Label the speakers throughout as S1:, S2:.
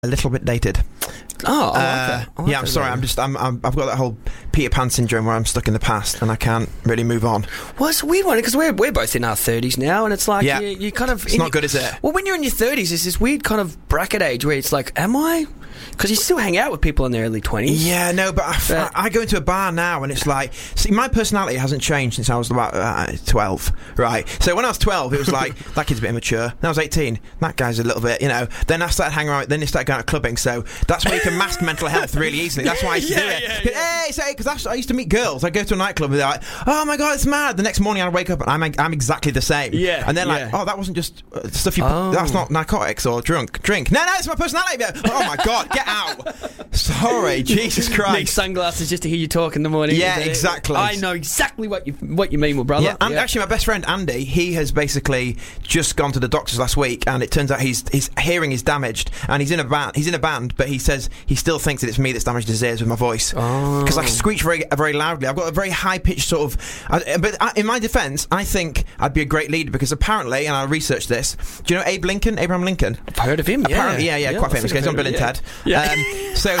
S1: a little bit dated.
S2: Oh, I like
S1: yeah, I'm sorry. I've got that whole Peter Pan syndrome where I'm stuck in the past and I can't really move on.
S2: Well, it's a weird one because we're both in our 30s now, and it's like you kind of...
S1: It's not good, is it?
S2: Well, when you're in your 30s, it's this weird kind of bracket age where it's like, am I? Because you still hang out with people in their early 20s.
S1: Yeah, no, but I go into a bar now and it's like... See, my personality hasn't changed since I was about 12, right? So when I was 12, it was like, that kid's a bit immature. Then I was 18, that guy's a little bit, Then I started hanging around, then you started going out clubbing, so that's where you can mask mental health really easily. That's why I used to do it. Hey, because I used to meet girls. I'd go to a nightclub and they're like, oh my God, it's mad. The next morning I'd wake up and I'm exactly the same.
S2: Yeah.
S1: And then oh, that wasn't just stuff you... That's not narcotics or drink. No, it's my personality. Oh my God, get out. Sorry, Jesus Christ.
S2: Need sunglasses just to hear you talk in the morning.
S1: Yeah, exactly.
S2: I know exactly what you mean, my brother.
S1: Yeah, and actually my best friend Andy, he has basically just gone to the doctors last week, and it turns out his hearing is damaged, and he's in a band, but he says he still thinks that it's me that's damaged his ears with my voice because I screech very, very loudly. I've got a very high pitched sort of. But in my defence, I think I'd be a great leader because apparently, and I researched this. Do you know Abraham Lincoln?
S2: I've heard of him.
S1: Apparently, yeah, quite famous. He's on Bill and Ted.
S2: Yeah.
S1: So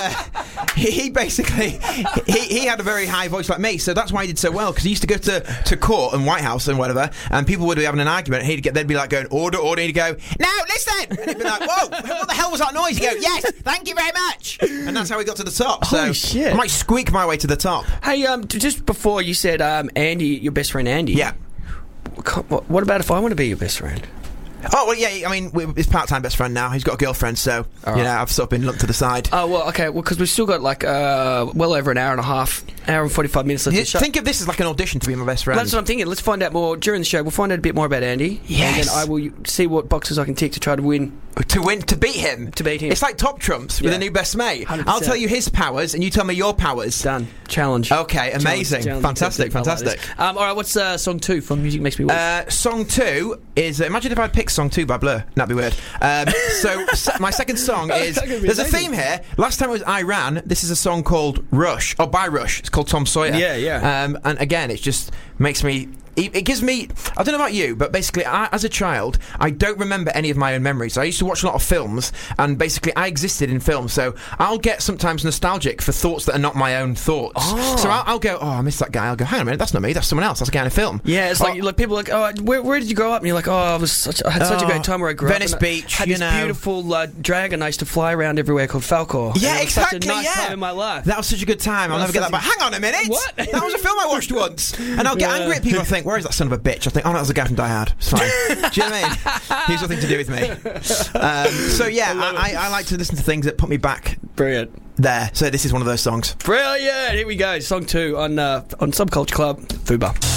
S1: he basically he had a very high voice like me, so that's why he did so well, because he used to go to court and White House and whatever, and people would be having an argument, and they'd be like going order, and he'd go, now listen, and he'd be like, whoa, what the hell was that noise? He'd go, yes, thank you very much, and that's how we got to the top. So
S2: holy shit.
S1: I might squeak my way to the top.
S2: Hey, just before you said Andy, your best friend Andy.
S1: Yeah.
S2: What about if I want to be your best friend?
S1: Oh, well, yeah, I mean, he's part-time best friend now. He's got a girlfriend, so, I've sort of been lumped to the side.
S2: Oh, well, okay, because we've still got, like, well over an hour and a half, hour and 45 minutes left to the show.
S1: Think of this as like an audition to be my best friend.
S2: That's what I'm thinking. Let's find out more during the show. We'll find out a bit more about Andy.
S1: Yes.
S2: And then I will see what boxes I can tick to try to win.
S1: To beat him. It's like Top Trumps with a new best mate. 100%. I'll tell you his powers, and you tell me your powers.
S2: Done. Challenge.
S1: Okay, amazing.
S2: Challenge.
S1: Fantastic.
S2: All right, what's song 2 from Music Makes Me Weak?
S1: Song 2 is... imagine if I picked Song 2 by Blur. That'd be weird. So my second song is... There's a theme here. Last time it was Iran. This is a song called Rush. Or by Rush. It's called Tom Sawyer.
S2: Yeah.
S1: And again, it just makes me... It gives me... I don't know about you, but basically, as a child, I don't remember any of my own memories. I used to watch a lot of films, and basically, I existed in films, so I'll get sometimes nostalgic for thoughts that are not my own thoughts. Oh. So I'll go, I miss that guy. I'll go, hang on a minute, that's not me, that's someone else. That's a guy in a film.
S2: Yeah, it's like people are like, oh, where did you grow up? And you're like, I had such a great time where I grew
S1: Venice
S2: up.
S1: Beach,
S2: had this beautiful dragon I used to fly around everywhere called Falcor.
S1: Yeah, exactly,
S2: such a nice time in my life.
S1: That was such a good time. I'll never get that back. Hang on a minute!
S2: What?
S1: That was a film I watched once. And I'll get angry at people and think, where is that son of a bitch? I think, oh, that was a guy from Die Hard. It's fine. Do you know what I mean? He's nothing to do with me. So yeah, I like to listen to things that put me back.
S2: Brilliant.
S1: There. So this is one of those songs.
S2: Brilliant. Here we go. Song 2 on Subculture Club. Fubar.